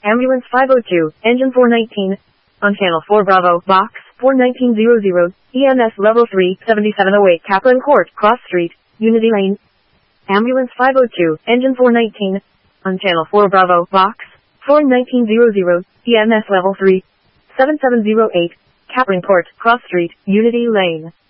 Ambulance 502, engine 419. On channel 4 Bravo, box 41900, EMS level 3, 7708 Kaplan Court, Cross Street, Unity Lane. Ambulance 502, engine 419. On channel 4 Bravo, box 41900, EMS level 3, 7708 Kaplan Court, Cross Street, Unity Lane.